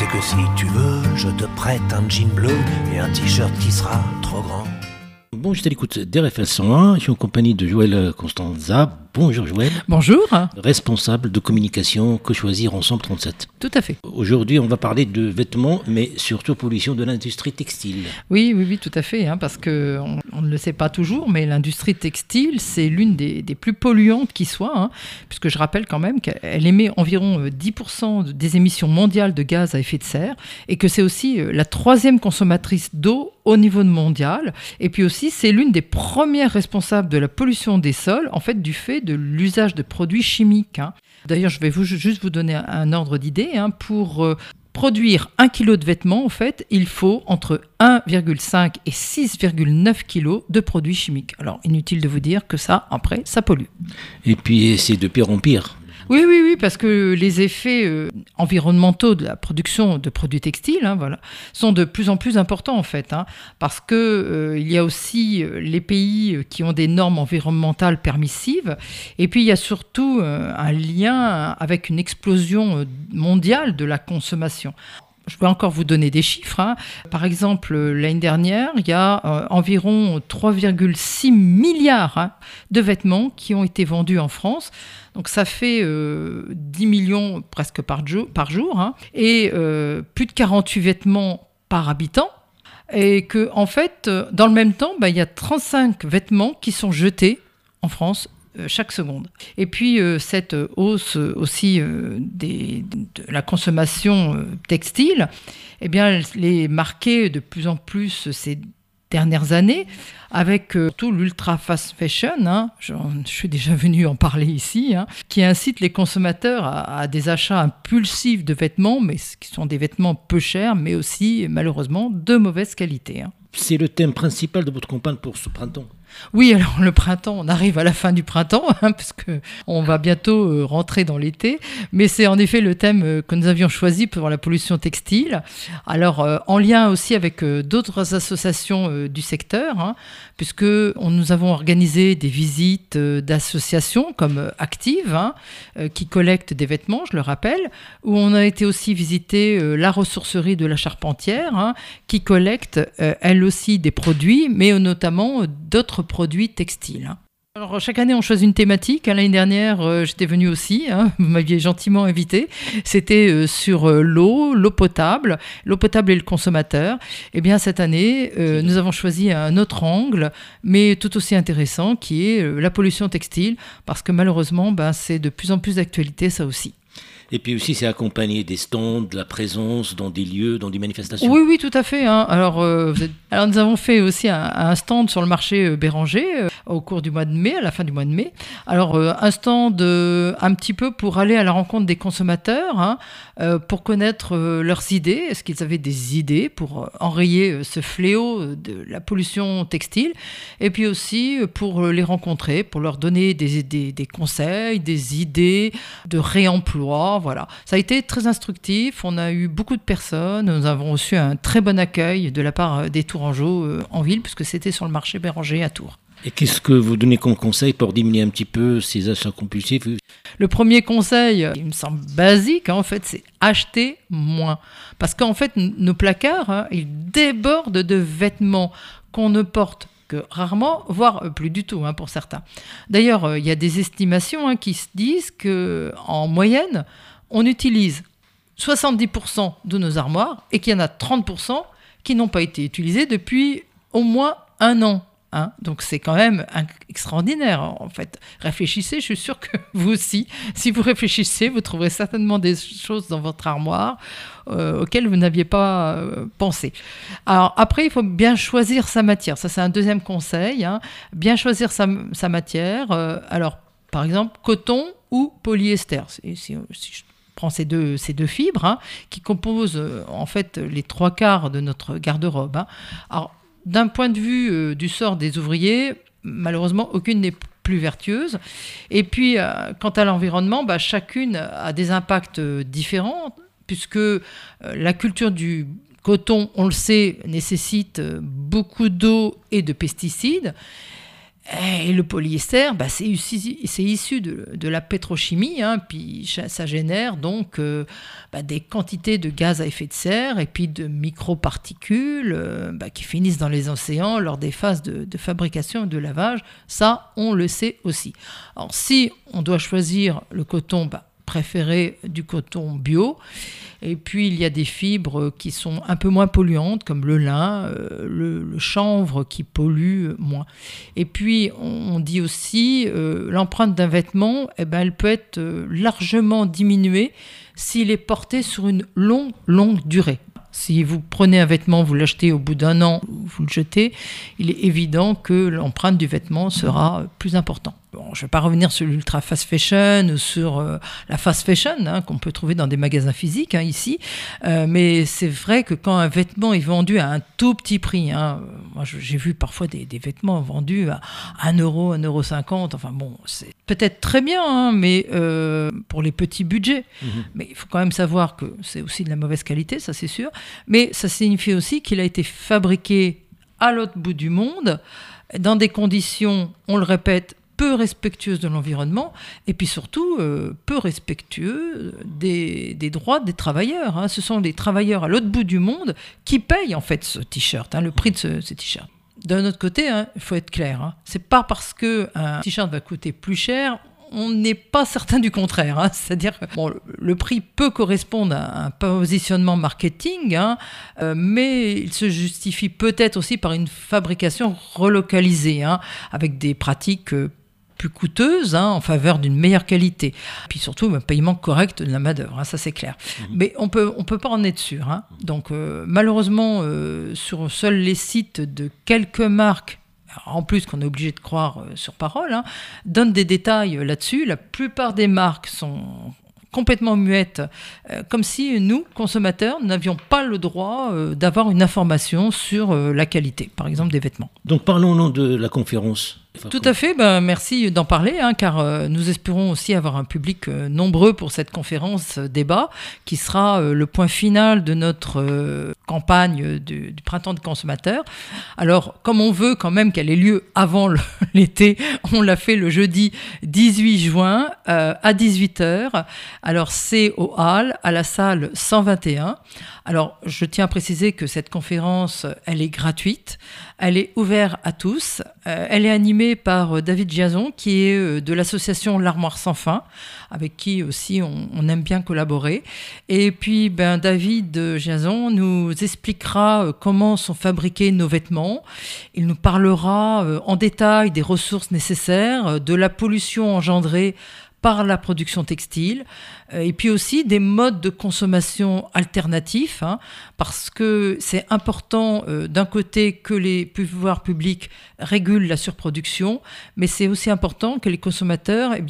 C'est que si tu veux, je te prête un jean bleu et un t-shirt qui sera trop grand. Bon, j'étais à l'écoute d'RFL 101, je suis en compagnie de Joël Constanza. Bonjour Joël. Bonjour. Responsable de communication Que Choisir Ensemble 37. Tout à fait. Aujourd'hui, on va parler de vêtements, mais surtout pollution de l'industrie textile. Oui, tout à fait, parce qu'on ne le sait pas toujours, mais l'industrie textile, c'est l'une des plus polluantes qui soit, puisque je rappelle quand même qu'elle émet environ 10% des émissions mondiales de gaz à effet de serre, et que c'est aussi la troisième consommatrice d'eau au niveau mondial, et puis aussi c'est l'une des premières responsables de la pollution des sols, en fait du fait de l'usage de produits chimiques. D'ailleurs, je vais juste vous donner un ordre d'idée. Pour produire 1 kg de vêtements, en fait, il faut entre 1,5 et 6,9 kg de produits chimiques. Alors, inutile de vous dire que ça, après, ça pollue. Et puis, c'est de pire en pire. Oui, parce que les effets environnementaux de la production de produits textiles sont de plus en plus importants en fait, parce que il y a aussi les pays qui ont des normes environnementales permissives, et puis il y a surtout un lien avec une explosion mondiale de la consommation. Je vais encore vous donner des chiffres. Par exemple, l'année dernière, il y a environ 3,6 milliards de vêtements qui ont été vendus en France. Donc ça fait 10 millions presque par jour, et plus de 48 vêtements par habitant. Et qu'en fait, dans le même temps, il y a 35 vêtements qui sont jetés en France chaque seconde. Et puis cette hausse aussi de la consommation textile, elle est marquée de plus en plus ces dernières années avec tout l'ultra fast fashion, je suis déjà venu en parler ici, qui incite les consommateurs à des achats impulsifs de vêtements, mais qui sont des vêtements peu chers, mais aussi malheureusement de mauvaise qualité. C'est le thème principal de votre campagne pour ce printemps. Oui, alors le printemps, on arrive à la fin du printemps, parce qu'on va bientôt rentrer dans l'été, mais c'est en effet le thème que nous avions choisi pour la pollution textile. Alors, en lien aussi avec d'autres associations du secteur, puisque nous avons organisé des visites d'associations comme Active, qui collectent des vêtements, je le rappelle, où on a été aussi visiter la ressourcerie de la Charpentière, qui collecte elle aussi des produits, mais notamment d'autres produits textiles. Alors, chaque année, on choisit une thématique. L'année dernière, j'étais venue aussi, vous m'aviez gentiment invité. C'était sur l'eau potable et le consommateur. Eh bien, cette année, nous avons choisi un autre angle, mais tout aussi intéressant, qui est la pollution textile, parce que malheureusement, c'est de plus en plus d'actualité, ça aussi. Et puis aussi, c'est accompagné des stands, de la présence dans des lieux, dans des manifestations. Oui, tout à fait. Alors, nous avons fait aussi un stand sur le marché Béranger au cours du mois de mai, à la fin du mois de mai. Alors, un stand un petit peu pour aller à la rencontre des consommateurs, pour connaître leurs idées. Est-ce qu'ils avaient des idées pour enrayer ce fléau de la pollution textile? Et puis aussi pour les rencontrer, pour leur donner des conseils, des idées de réemploi. Voilà. Ça a été très instructif, on a eu beaucoup de personnes, nous avons reçu un très bon accueil de la part des Tourangeaux en ville, puisque c'était sur le marché Béranger à Tours. Et qu'est-ce que vous donnez comme conseil pour diminuer un petit peu ces achats compulsifs? Le premier conseil, il me semble basique, en fait, c'est acheter moins. Parce qu'en fait, nos placards, ils débordent de vêtements qu'on ne porte que rarement, voire plus du tout pour certains. D'ailleurs, il y a des estimations qui se disent qu'en moyenne, on utilise 70% de nos armoires et qu'il y en a 30% qui n'ont pas été utilisés depuis au moins 1 an. Donc c'est quand même extraordinaire en fait. Réfléchissez, je suis sûre que vous aussi, si vous réfléchissez, vous trouverez certainement des choses dans votre armoire auxquelles vous n'aviez pas pensé. Alors après, il faut bien choisir sa matière. Ça, c'est un deuxième conseil. Bien choisir sa matière. Alors, par exemple, coton ou polyester. Si je prends ces deux fibres qui composent en fait les 3/4 de notre garde-robe. Alors, d'un point de vue du sort des ouvriers, malheureusement, aucune n'est plus vertueuse. Et puis, quant à l'environnement, chacune a des impacts différents, puisque la culture du coton, on le sait, nécessite beaucoup d'eau et de pesticides. Et le polyester, c'est issu de la pétrochimie, puis ça génère donc des quantités de gaz à effet de serre et puis de microparticules qui finissent dans les océans lors des phases de fabrication et de lavage. Ça, on le sait aussi. Alors, si on doit choisir le coton, préféré du coton bio. Et puis, il y a des fibres qui sont un peu moins polluantes, comme le lin, le chanvre qui pollue moins. Et puis, on dit aussi, l'empreinte d'un vêtement, elle peut être largement diminuée s'il est porté sur une longue durée. Si vous prenez un vêtement, vous l'achetez au bout d'1 an, vous le jetez, il est évident que l'empreinte du vêtement sera plus importante. Bon, je ne vais pas revenir sur l'ultra fast fashion ou sur la fast fashion qu'on peut trouver dans des magasins physiques ici, mais c'est vrai que quand un vêtement est vendu à un tout petit prix, moi j'ai vu parfois des vêtements vendus à 1 euro, 1,50 €, enfin bon, c'est peut-être très bien, mais pour les petits budgets. Mais il faut quand même savoir que c'est aussi de la mauvaise qualité, ça c'est sûr, mais ça signifie aussi qu'il a été fabriqué à l'autre bout du monde, dans des conditions, on le répète, peu respectueuse de l'environnement et puis surtout peu respectueux des droits des travailleurs. Ce sont les travailleurs à l'autre bout du monde qui payent en fait ce t-shirt, le prix de ce t-shirt. D'un autre côté, il faut être clair, c'est pas parce qu'un t-shirt va coûter plus cher, on n'est pas certain du contraire. C'est-à-dire que le prix peut correspondre à un positionnement marketing, mais il se justifie peut-être aussi par une fabrication relocalisée, avec des pratiques plus coûteuses en faveur d'une meilleure qualité. Puis surtout, un paiement correct de la main-d'œuvre, ça c'est clair. Mais on peut pas en être sûr. Donc malheureusement, sur seuls les sites de quelques marques, en plus qu'on est obligé de croire sur parole, donnent des détails là-dessus. La plupart des marques sont complètement muettes, comme si nous, consommateurs, n'avions pas le droit d'avoir une information sur la qualité, par exemple, des vêtements. Donc parlons de la conférence. Tout à fait, merci d'en parler, car nous espérons aussi avoir un public nombreux pour cette conférence débat, qui sera le point final de notre campagne du printemps des consommateurs. Alors, comme on veut quand même qu'elle ait lieu avant l'été, on l'a fait le jeudi 18 juin à 18h. Alors, c'est au Hall, à la salle 121. Alors, je tiens à préciser que cette conférence, elle est gratuite, elle est ouverte à tous, elle est animée par David Giazon, qui est de l'association L'Armoire sans fin, avec qui aussi on aime bien collaborer. Et puis, David Giazon nous expliquera comment sont fabriqués nos vêtements. Il nous parlera en détail des ressources nécessaires, de la pollution engendrée par la production textile, et puis aussi des modes de consommation alternatifs, parce que c'est important d'un côté que les pouvoirs publics régulent la surproduction, mais c'est aussi important que les consommateurs